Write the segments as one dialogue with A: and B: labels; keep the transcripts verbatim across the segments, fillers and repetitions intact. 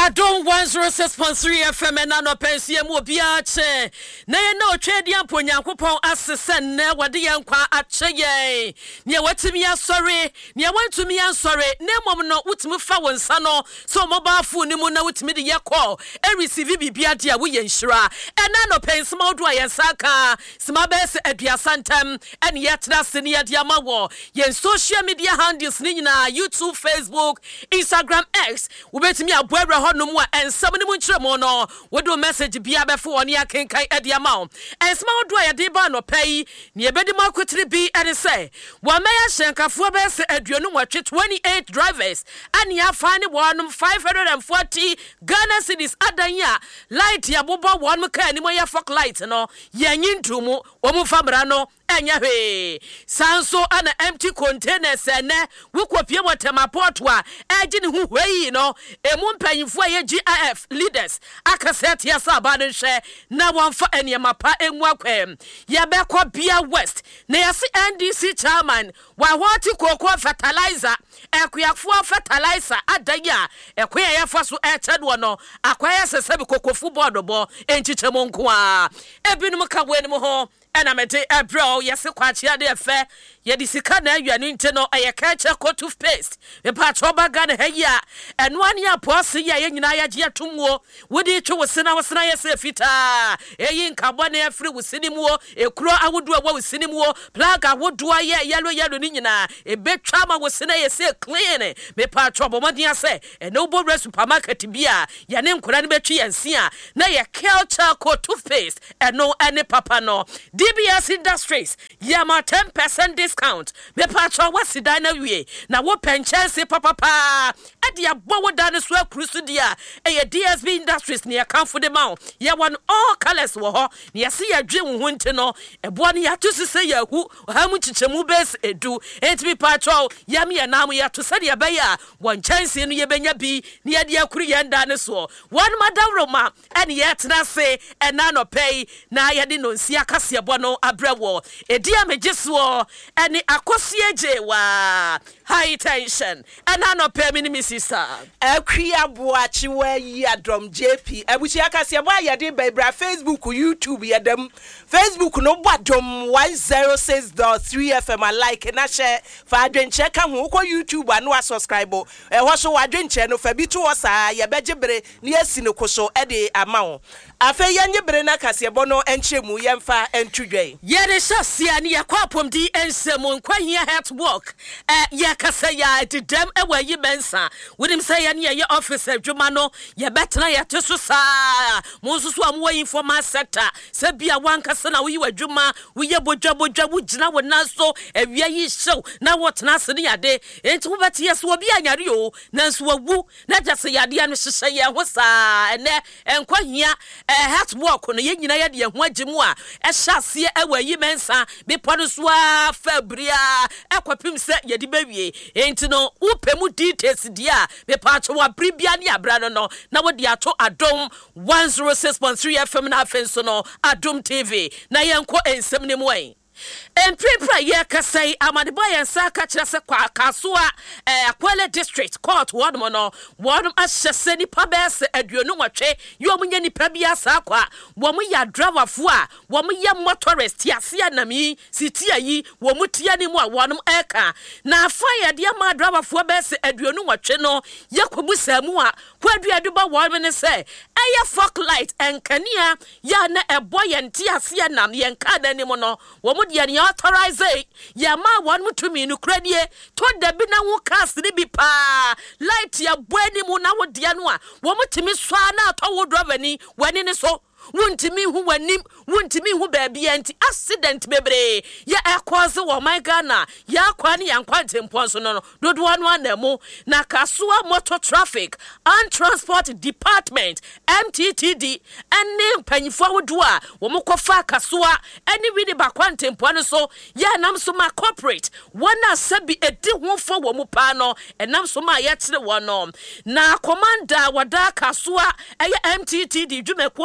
A: Adon one oh six point three F M and no pensie mu obiache na ye na otwedi ampo nyankopon asese na wode ye nkwa ache ye ne watimi asore ne wantumi ansore na mom no wutimi fa wonsa no so mobile phone mu na wutimi de ye call e receive bibia de a wo ye nhira ena no pensie ma odo ye saka sima bes aduasantem ene ye tra se ne ye de amawo ye social media handles ni nyina YouTube, Facebook, Instagram, X ubetimi abwere hono mu ensam ne mu nkyeremo no wodo message bia befo one ya kenkan ade ama ensam wodo ya de ba no pai ne ebedi makotiri bi ene say wa meya hyenkafo be se aduonu watwe twenty-eight drivers ani ya fane wonum five hundred forty Ghana cedis adanya light ya bobo won ka ni mo ya fok light no ya nyintumu omu famra no enya hwe sanso ana empty containers ene wukopie motema port wa eji ne hu hwei no emu mpanyimfo ye G I F leaders akaset ya saba ne hwe na wonfa eniema pa enwu akwem ye bekọ Bia West na yesi N D C chairman wa hoti kokọ fertilizer ekuyafo fertilizer adanya ekoya ya faso echedo no akwaya sesebi kokofu board bo enchichemo nko a ebinum ka wenum ho ena mete ebro yesi kwachia de efe ye disika na awanu nte no ayeka che ko toothpaste me pa choba gane heya eno ani aposi ya ye nyina ya je atumwo wodi twe wosena wosena yesi fita eyi nkabo na afri wosinimuo ekuro awodu awo wosinimuo plug awodu aye yalo yalo ni nyina ebetwa ma wosena yesi clean me pa chobo modin ase eno bo supermarket bia ya ne nkora ne betwe yansia na ye culture ko toothpaste eno ene papa no D B S Industries yama ten percent discount me patcho wasi dana wie na wo penchance papa pa ade abowo dane so akrusu dia eye D S B Industries ne akanfo de ma ye won all colors wo ho ne yesi ya dwe wo nti no ebo ne ya to sese ya hu ha mu chichemu base edu enti me patcho yam ye nam ya to sade be ya won chance no ye benya bi ne ye de akuru ye ndane so won madawroma ene ye tena se ena no pay na ye de no nsia kase no abrewo edia mejeso ene akosieje wa high tension ena no pay me ni sister
B: akria boachi wa yi adom J P abuchi akase bo ayade bebra Facebook, YouTube yedem Facebook no bodom one oh six point three F M like na share fa adwenche ka ho ko YouTube anu subscribe e ho so wadwenche no fa bi to osa ye bejebre ne asi ne koso e de ama wo afa yanye bre na kase bo no enchemu yemfa entudwen
A: yere shasia ne yakwapom di ensemu nkwahia health work eh ye kase ya dedem e wayi bensa wonim say ye ne ye officer dwuma no ye betena ye teso saa mo nsusu am wa informal sector se bia wanka na we wadwuma we ye bodwa bodwa wugina wona so awia yi hyew na wotena se ne yade enti wo beti yes wo bia nyare o nanso wawu na jase yade anu hyehye ye ho saa ene enkwahia health work no ye nyina yade ho agimu a e hyase e wayi mensa be pono so a fabria ekwapim se yede bawie enti no upemu details dia be paacho wa bribia ne abra no no na wo dia to Adom one oh six point three F M na afenso no Adom T V na yenko ensem ne moen Empre ye kasai amade boy ensa ka kire se kwa kasoa eh Akwale district court ward mo no ward ahyese ni pa bese aduonu watwe yo munye ni pa bia sa kwa wo mu ya driver fo a wo mu ye motorist yase anami city ayi wo mu tia ni mu a wonum eka na afa ye de ma driver fo bese aduonu watwe no ye kobusa mu a kwaduadu ba wo me ne se eye fog light enkania ya na ebo ye ntiase anam ye nka da ni mo no wo mu dia ni authorize ya ma one to me no kradie to da bi na wo cast ni bi pa light ya bwani mu na wo dia no a wo mutimi so na to wo driver ni wani ni so wuntimi hu wanim wuntimi hu baabi anti accident bebre ya ekwaze wo my Ghana ya kwani ya nkwante mponso no dodo anu anemu na Kasoa motor traffic and transport department M T T D ene panyifo wodo a wo mkofa Kasoa ene wi ni bakwante mpono so ya nam so ma corporate wona sabi edi ho fo wo mu pa no enam so ma ya kire wo no na commander wada Kasoa eye M T T D dwumekuo no ano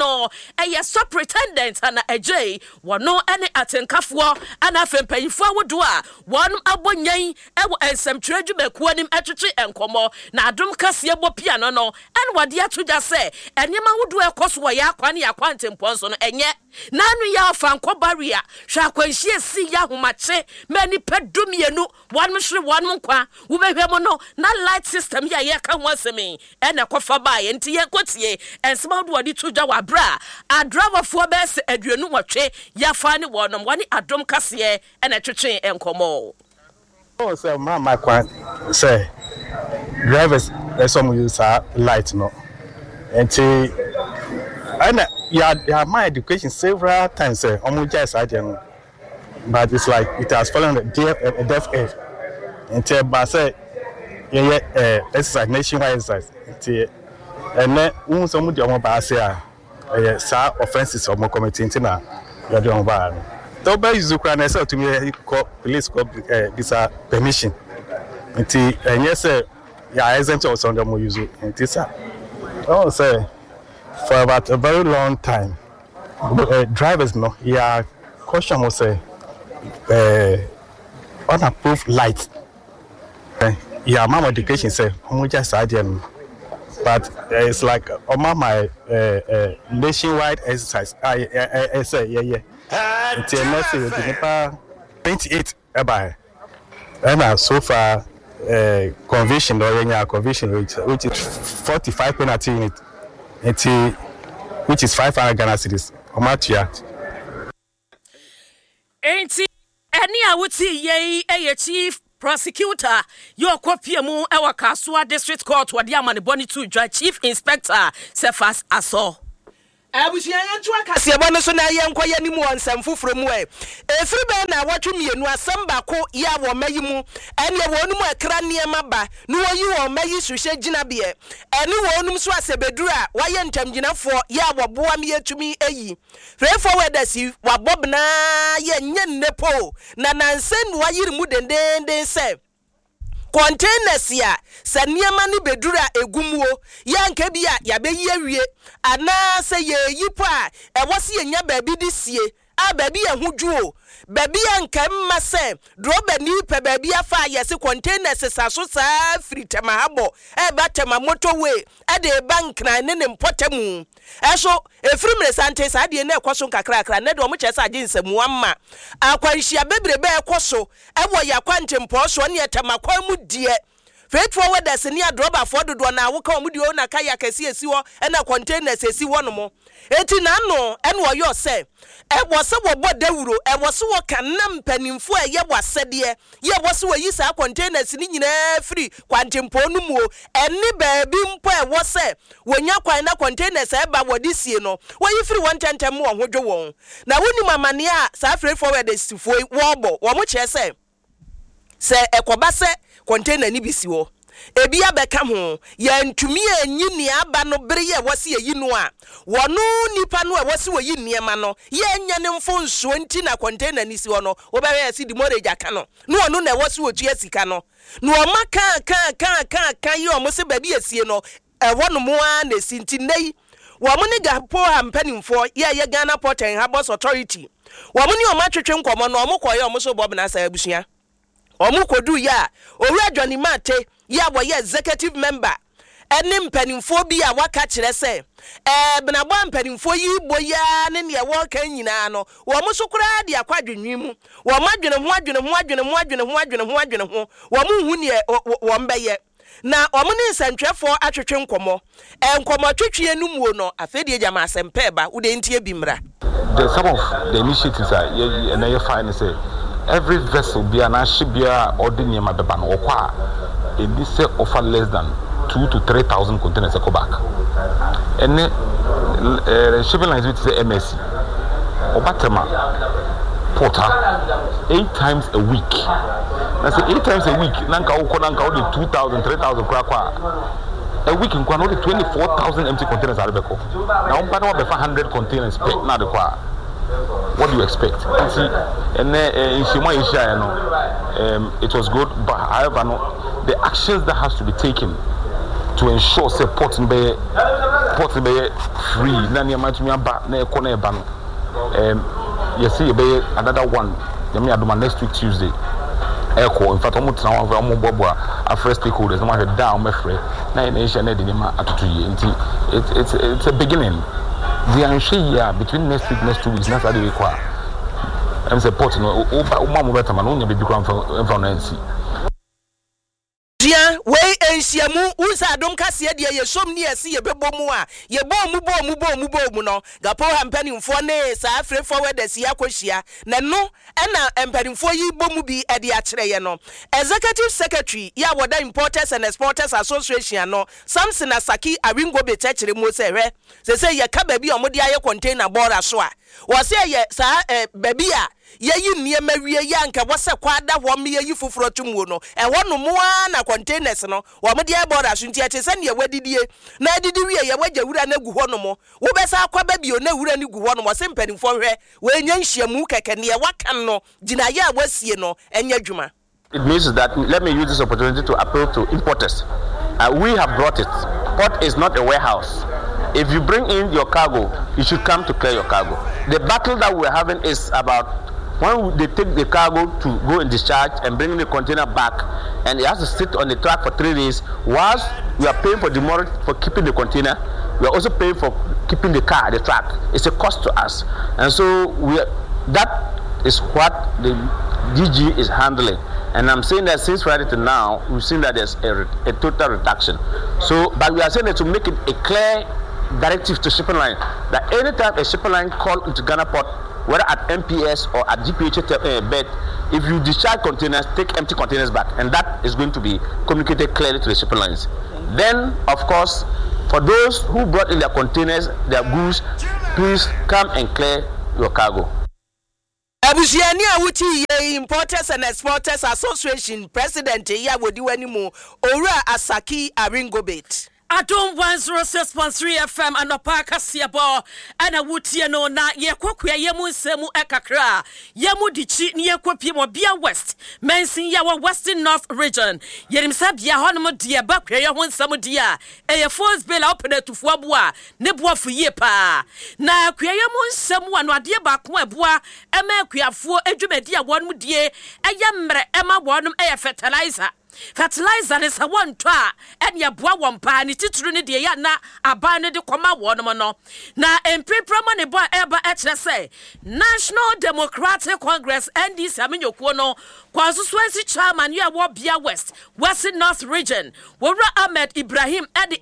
A: no ɛyɛ superintendent ana ɛgye wɔno ɛne atenkafoɔ ana afempanyinfoɔ wodo a wɔn abɔnyan ɛwɔ nsɛmtwerɛ dwumakuo nim ɛtwetwe nkɔmɔ na adom kaseɛ bɔ piano no ɛne wɔde ato gya sɛ ɛnneɛma wodo ɛkɔ so wɔ yɛ akwa ne yɛ akwa ntempɔn so no ɛnyɛ nanu yɛ afa nkɔ barrier hwɛ akwanhyia si yɛ ahomakye ma nipa dumienu wɔn hwere wɔn nkwa wobɛhwɛ mu no na light system yɛ yɛ ka ho asɛm ɛna kɔfa baayɛ nti yɛ kɔtie ɛnsɛm wodo wɔde to gya wɔ abra adrawafoɔ bɛsɛ aduonu wɔtwe yɛafa ne wɔnom wɔne adom kaseɛ ɛna twetwe nkɔmɔ.
C: Oh, sir, my my quan say drivers there's some use uh, light no until and yeah yeah my education several times say almost just again but it's like it has fallen the deaf a deaf ear until but say yeah yeah uh, exercise nationwide exercise until and then when some of the more say uh sa offenses or more committee na you do on bar Toba is Ukraine so to me call police call uh, this uh, permission. Until and yes sir, yeah, exempt also under more use it. Sir. Oh say for about a very long time. Uh, drivers no, yeah, caution was say uh unapproved light. Uh, yeah, my education say I'm just idea. But uh, it's like on uh, my uh, uh, nationwide exercise. I, I, I, I say yeah yeah. Until next year, the twenty-eight about and so far uh, conviction or any conviction which which is forty-five penalty unit until which is five hundred Ghana cedis. Omatia.
A: Ain't any I would see ye a chief prosecutor your copy mu ewa Kasua district court wadi amane boni to chief inspector Cephas Aso.
B: Abusia yantu akase bo no so na yenkoye ni mu onsam foforo mu e efiri be na watwe mienu asem bako ya wo mayi mu ene wo num akra niema ba no yi wo mayi suhye gina be ene wo num so asebeduru a waye ntamginafo ya wo boa me atumi eyi free forward asi wa bobna ye nye nepo na nansen wayiri mu dendenden se containers ya saniema ni bedura egumuo ya nke bia ya be yi awie ana se ye yipo a e wose ye nya baabi disie a baabi ya hudwo baabi ya nke mma se droba ni pe baabi afa ye se containers saso saa fritema habo e batema motorway e de bank na ne ne mpotemu eso efrimre sante sa de na ekoso nkakra kra ne de o mo chese age nsemu amma akwanhia bebrebe ekoso e wo ya kwantempo so ne etema kwa mu die Freight forwarders ni adroba for dodo na wo ka mu die o na kaya kase esi ho e na containers esi ho no mo eti na no e no yo se e wo se wo bo dawuro e wo se wo kanam panimfo e ye wasede ye wo se wo yi sa containers ni nyina free kwantempo no mu eni baabi mpo e wo se wonya kwan na containers e ba wodi sie no wo yi free one ten ten mo ho dwo won na woni mamane a sa freight forwarders fo wo bo wo mo che se se ekoba se container ni bisi wo ebi abeka ho ya ntumi anyi ni aba no bere ye wose ye no a wono nipa no e wose wo yi niema no ye nya ne mfo nsuo nti na container ni si wo no wo be ya si di morage aka no no wono na wose wo tua sika no no o maka kan kan kan kan ye o mo se ba bi asie no e wono mo a na si nti nei wo mo ne gapo hampanimfo ye ye Ghana Port and Harbours Authority wo mo ne o ma twetwe nkomo no o mo koye o mo so bob na sa abusua omukodu ya owura Johnny Mate ya wo ye executive member ene mpanimfo bi a waka kire se eh benabo mpanimfo yi boya ne ne wo kan nyina no wo mo so kura de akwadwenwi mu wo madwene ho adwene ho adwene ho adwene ho adwene ho adwene ho wo mo hu ne wo mbeye na omo ne nsantwefo atwetwe nkomo enkomo twetwe enumuo no afedie jama asempe ba wo de ntie bi mra.
D: The some of the initiatives are and you find say every vessel be an ashibia ordinary mabeba no okwa e this say offer less than two to three thousand containers e go back and uh, shipping lines with say M S C obatema porter eight times a week. I say eight times a week nanka uko nanka only two thousand three thousand kwa kwa a week in kwa only twenty-four thousand empty containers are beko now mpa no be five hundred containers per na de kwa. What do you expect? See, and in Shimo Isha, um, it was good, but however, no, the actions that has to be taken to ensure support in the port be free na ne ma tumi aba na ekọ na eba no um you see be another one you me adoma next week Tuesday ekọ in fact omo tran one omo bobo a first stakeholders no ma head down me free na na issue na de ma atoto ye nti it's it's a beginning the anshia between next week next two weeks na say we kwa I'm supporting no o o ma mo beta ma no nya be bi kwa mfa na nsi
B: dia we ensiamu usa dom kase de ye som ne ese ye bebo mu a ye bo mu bo mu bo mu bo mu no gapo ha mpanimfo ne sa afre forward ase akohia na no na mpanimfo yi bo mu bi e de a kire ye no executive secretary ya woda importers and exporters association no Samson Asaki Awingo be chekire mu se hwe se se ye ka ba bi o mo de aye container border so a wo se ye sa ba bi a yeyi niema wie ya nka wose kwada ho me yeyi foforo tumuo no e wono moa na containers no wo mo de border so nti ate se ne wadidie na adidi wie ye wagya wura na gu ho no mo wo besa akwaba bio na wura ni gu ho no mo se mpanimfo hwe we nya nhyiamu keke ne wakan no gina ya wasie no enya dwuma.
E: It means that let me use this opportunity to appeal to importers. Uh, we have brought it. Port is not a warehouse. If you bring in your cargo, you should come to clear your cargo. The battle that we're having is about when they take the cargo to go and discharge and bring the container back, and it has to sit on the track for three days, whilst we are paying for demurrage for keeping the container, we are also paying for keeping the car, the track. It's a cost to us. And so we are, that is what the D G is handling. And I'm saying that since Friday to now, we've seen that there's a, a total reduction. So, but we are saying that to make it a clear directive to shipping line, that anytime a shipping line call into Ghana Port, whether at M P S or at G P H uh, bed, if you discharge containers, take empty containers back, and that is going to be communicated clearly to the shipping lines. Then, of course, for those who brought in their containers, their goods, please come and clear your cargo.
B: Abusiani awuti ye Importers and Exporters Association President ya wodi wanimu Owura Asaki Awingo bit.
A: Adom one oh six point three F M anopa kasiabo ana wutie no na ye kwakua ye mu nsemu ekakra ye mu dichi ne ye kwapie mo bia west mensin ya wa western north region yerim sabia honom de ba kwa ye ho nsemu dia e ye force bill open atufo aboa ne boafo ye pa na kwa ye mu nsemu ano ade ba ko aboa e ma akuafo adwumadi a wonom die e ye mre e ma wonom e ye fertilizer. Fertilizer is a one twa and ya boa one pa ni titru ni de ya na aba ne de koma wo no no na empepra ma ne boa eba e kire say National Democratic Congress N D C amenyokuo no kwansusuansi chairman ya wo bia west western north region Wora Ahmed Ibrahim edi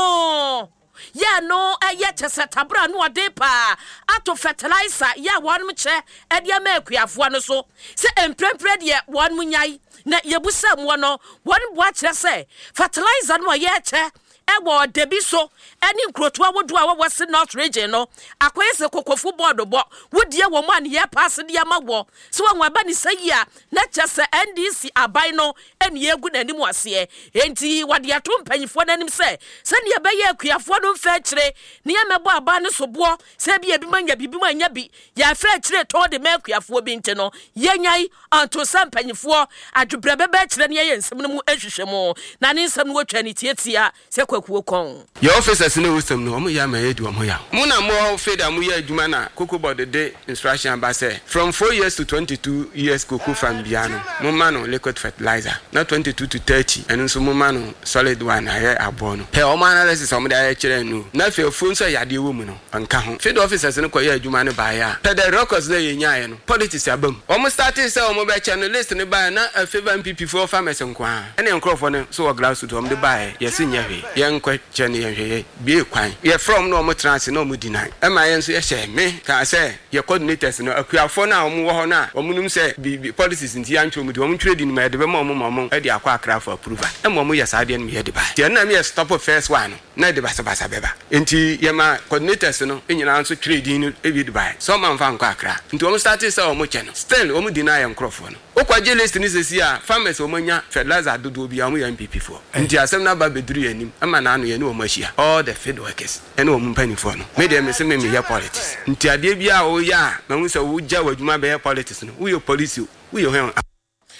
A: eso ya no eye chese tabra no ade pa ato fertilizer ya wonum che ede ma akuafo no so se empepra de wonum nyai na yebusa mo no won boa kire say fertilizer no ye che ewo debi so eni nkrotoa wodu a wo North region no akwese kokofu board bo wodie wo man ye pass de amawo so won aba ni sayia na chese N D C abai no eni egu nanim ase enti wade ato mpanyifo nanim se se ne be ye akuafo no mfa kire ne ye mebo aba ne so bo se bi ebi manya bibi manya bi ya fra kire to de me akuafo bi nte no ye nyai anto sampanyifo adwubre bebe kire ne ye nsem no mu ehwehwemo na ne nsem no wotwa ni tietia se
F: your officers no wisdom no omo ya ma ye du omo ya mo na mo fed am ya adwuma na Cocoa Board de instruction ba say from four years to twenty-two years cocoa farm biano mo ma no liquid fertilizer na twenty-two to thirty and so mo ma no solid one aye abo no pe omo analysis omo da ya kire no na fe fun so ya de wo mu no anka ho field officers no koya adwuma no ba ya pe the records na ye nya no politics abam omo started say omo be channel list no ba na favor M P P for farmers nkwa ene nkrofo no so grassroots omo de ba yes nya hwe nkwa chene ye bie kwan ye from no mo trans no mo deny e ma ye nso ye hye me ka say ye coordinators no akuafo na omo wo ho na omo num say policies nti antwo mo de omo twere di no ma de be ma omo omo e de akwa akra for approval e mo mo ye sa de no ye de ba tie na me ye stop first one na de ba sa ba sa beba nti ye ma coordinators no enyina nso twere di no e bi de ba so ma mfa nkwa akra nti omo start say omo che no still omo deny ye nkrofo no okwaje list ni sesi a farmers omo nya fertilizer dodo bi omo ya M P P for nti asem na ba beduru yanim ama na anu ye no machia all the field workers ene o mpanifo no me dey me se me me ya politics nti ade bia o ya na hu se wo ja wadwuma be ya politics no wo yo police wo yo hen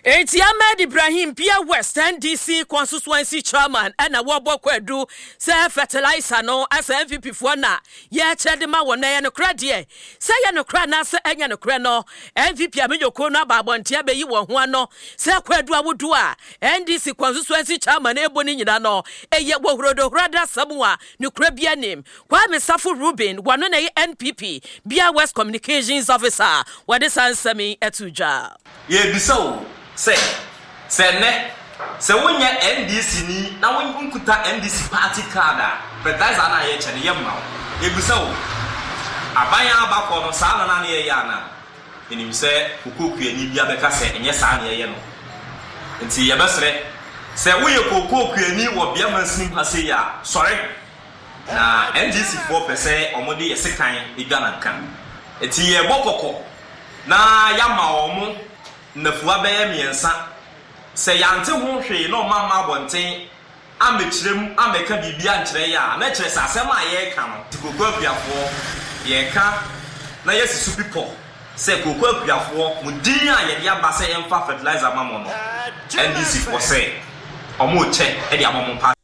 A: Eti Ahmed Ibrahim Pia West N D C constituency chairman and a wabo kwedu se fertilizer no as M V P for na ye chedema wona ye no kradie se ye no kra na se enya no kra no M V P amejoko no ababontia be yi wo ho ano se kwedu awodu a N D C constituency chairman ebo ni nyina no eye wohrodo hrada samua no kra bia nim Kwame Safu Ruben wano na N P P Bia West communications officer wade sansami etuja
G: ye bisawo say say ne say wonya N D C ni na wonkuta N D C party card but that's na ye chene yemma e bisa wo abanya abakọ no sa na na ye ya na enim say kokoku ani bia beka say enye sa na ye no nti ye besre say wo ye kokoku ani wo bia mansim ha say ya sorry na N D C four percent omode ye sekan e gana kan nti ye bokoko na yama omo nafuwa bɛyɛ miɛnsa sɛ yante ho hwee no mama abɔnten amekirem ameka bibia nkyerɛ ya na kyerɛ sɛ asɛm a yɛka no tikoko akuafoɔ yɛka na yɛsi su pipo sɛ koko akuafoɔ mudin a yɛde aba sɛ yɛmfa fertilizer ma mo no N D C for sɛ ɔmo kyɛ ɛde amamo pa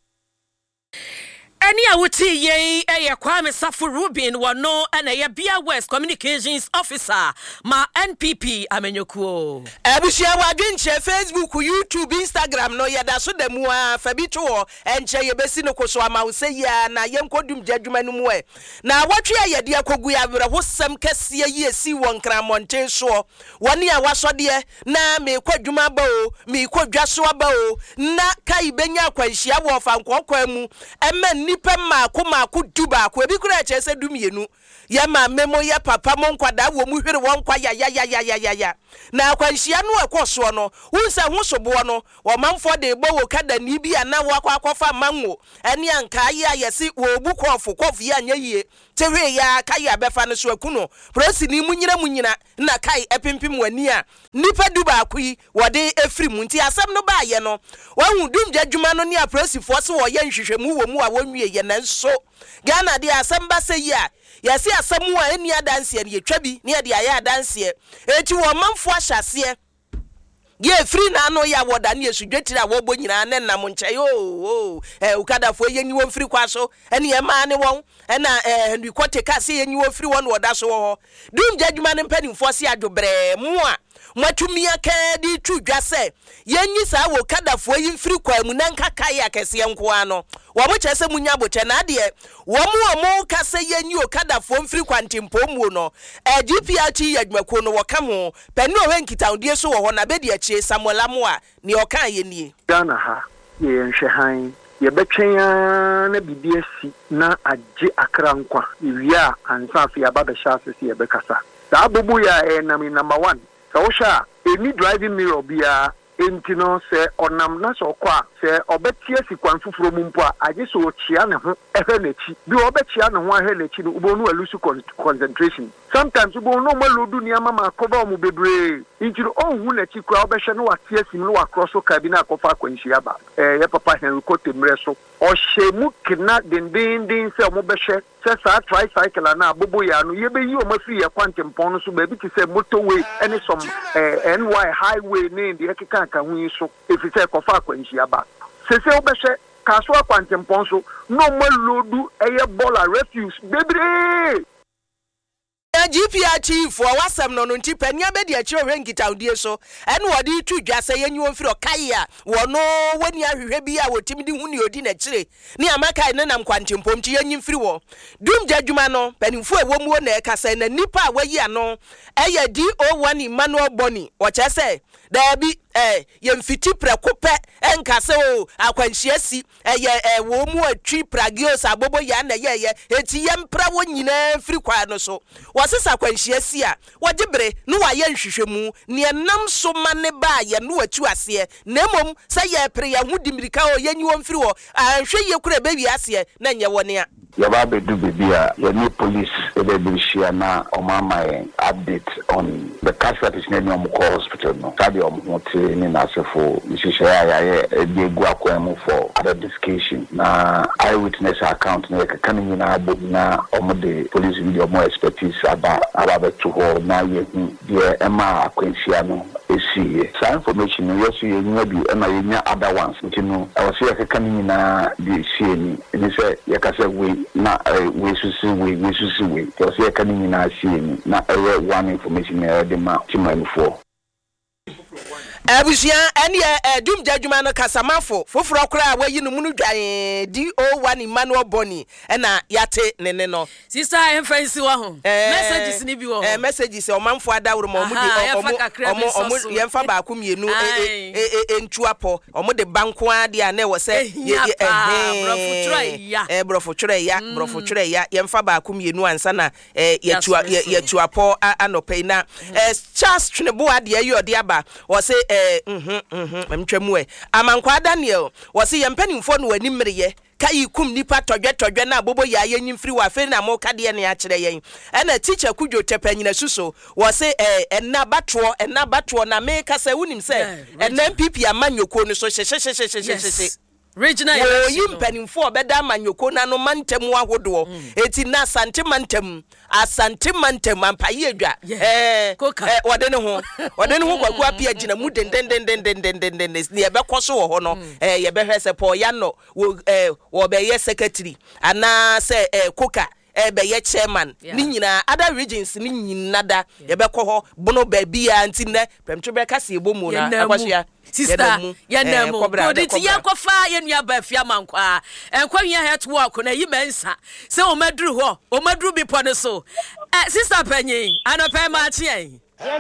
A: Any awuti ye eye Kwame Safu Ruben wano ene ye Bia West communications officer ma N P P amenyokuo.
B: Ebushia wadwinche Facebook, YouTube, Instagram no yada so demu a fabito enche ye besi no koso ama wo se ya na ye nkodum djadwuma no mu e. Na watwe ye de akogu ya werɛ hosem kase ye esi won kramonten so. Woni a wasode na me kwadwuma ba o, me kwadwa so ba o, na kai benya kwanhia wo fa nkokwa mu. Ema nipa maako maako duba ko ebi kura che se dumienu ye ma memo ye papa mo nkwada wo mu hwere won kwa ya ya ya ya ya ya na akwanhia no ekoso no unse ho sobo no wo manfo de bo wo kada ni bi ana wo akwa akwafa manwo ene anka ya yesi wo bu kofu kofu ya nya yie tehwe ya kai abefa no so akuno prosi ni munyina munyina na kai epimpim wani a nipa duba akui wo de efri mu nti asem no ba ye no wo hu dum djadwuma no ni a prosi fo se wo ye nhwehwemu wo mu a wonwie ye nanso Ghana de asem ba se yi a yesi asem a eni adanse ne yetwa bi ne de aye adanse eti wo manfo ahyase ye free na no ya woda ne yesudwetira wo bo nyina ne nam nche yo o eh ukadafo ye nyi won free kwaso ene ye ma ne won ena eh ndikote kase ye nyi won free won woda so ho dum jadwuma ne mpanimfo se adwobre mu a matumia ka di tudwa se yenyi sa wo kadafo yi mfiri kwa mu na nkaka ya kese nko ano wo mo kyese munya boche na de wo mo mo ka se yenyi o kadafo mfiri kwa ntimpo mu no e G P R T yadwako no wo ka ho pani o henkita odie so wo ho na be de achi Samuel Amoa ne o kan ye nie
H: Ghana ha ye nhwe han ye betwen na bibie si na agye akra nkwa ewia ansa afi aba be sha asese ye bekasa da bubu ya e na number one so sha any driving mirror bia entino se onam na so kwa se obetie sikwan fufuro mu mpo a age so chia ne ho ehwe nechi bi obechia ne ho ahwe nechi no ubonu alusu concentration sometimes ubonu maludu ni ama makoba mu bebre intino onhu nechi kwa obehwe no watie sim no across so kabina akofa kwanhia ba eh ye papa Henry Kote mreso ohyemu kina dendenden se omobehwe se sa tricycle na abobo ya no ye be yi o mafiri ya kwantempon no so ba bi ti se motorway any some eh N Y highway ne de ekeka ka hu so efise kofa kwanhia ba sese obehwe kaso kwantempon so no maludu eye bola refuse bebre
B: G P R T for wasam no nti pania be de akire hwe nkita odie so ene wodi tudwa se yenyi won firi okai a wono woni ahwehwe bi a wotimdi hu ne odi na kire ne amaka ne nam kwantempom ti yenyi mfiri wo dum jadwuma no panimfo e wo mu na e kasa na nipa a wayi ano eye D O one Emmanuel Boni o chese da bi eh yemfiti prekope enkase o akwanhia si eye eh wo mu atwi pragios abobo ya na ye ye eti yempra wo nyina mfiri kwa no so wasesa kwanhia si a wogibre no wa ye nhwehwemu ne nam so mane ba ye no atu ase na mom sa ye pre ya hudi mirika o ye nyi wo mfiri wo ahwe ye kura be wi ase na nye wone a
I: ya ba be du be bia ya ni police be share na or my update on the casualties in the hospital. No, study on what in for Missus I be guaquemo for other discussion. Na eyewitness account na coming in our book na omode police in the more expertise about about to hold na ye the Emma Quenciano. See, some information yes, you maybe and I other ones. You know, I was here coming in the C N and they said, Yakasa, we not we should see, we we should see, we was here coming in our C N, not a one information I the map to my before.
B: Abusia ene e dum jadwuma no kasamafo foforo kra wa yi no munu dwan D O one Emmanuel Boni na yate ne ne no
A: sister em fancy wa ho messages ni bi wo
B: eh messages o manfo adawro mo mu di omo omo yemfa ba ko mienu e e ntuapo omo de banko ade a na wo se eh
A: brofo trai ya
B: eh brofo trai ya brofo trai ya yemfa ba ko mienu ansa na eh yetua yetuapo anopai na eh Charles Twinebo ade ayi ode aba wo se eh mhm mhm memtwemu e amankwa Daniel wo se yempanimfo no wani mreye kai kum nipa todwe todwe na bobo ya yanyimfiri wa fe na mo kade ne ya kire yen ena teacher kudwo tepanyina suso wo se eh enna batwo enna batwo na me kasa wunim se enna M P P amanyoko no so hye
A: regional
B: yo yimpanimfo obeda amanyoko na no mantem ahodo eti na asante mantem asante mantem ampaye adwa eh wode ne ho wode ne ho kwaku apia gina mu den den den den den den den ne ye bekoso wo ho no eh ye behwe se Paul Yano wo eh wo be ye secretary ana se eh koka ebe ye chairman ni nyina other regions ni nyinada ye bekọ ho bono ba bia ntine pemtwe be kase ebomu na akwahia
A: sister ye namu oditi yakofa ye nua ba fia mankwa enkwa hia het work na yi mensa se o madru ho o madru bi po ne so eh sister panyin anopa ma chie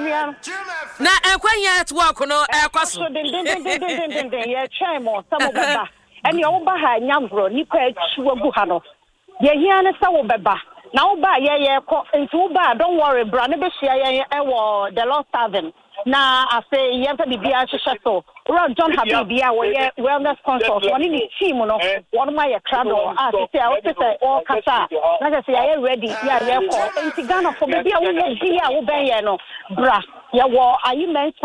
A: na enkwa hia het work no ekwaso
J: den den den den den den ye chairman samo baba eni o ba ha nyamgro ni kwa chiwa gu ha no ye hia ne sa wo beba na wo ba ye ye ko ntu ba don't worry bra ne be hia ye e wo the Lord Seven na afi ye fa bibia hwehwe so Ron John Habibia wo ye wellness consult one ni team no one ma ye krado ah say I want to say all kasa na say ye ready ya ye ko nti Ghana for bibia wo bia wo ben ye no bra ye wo ayi mensa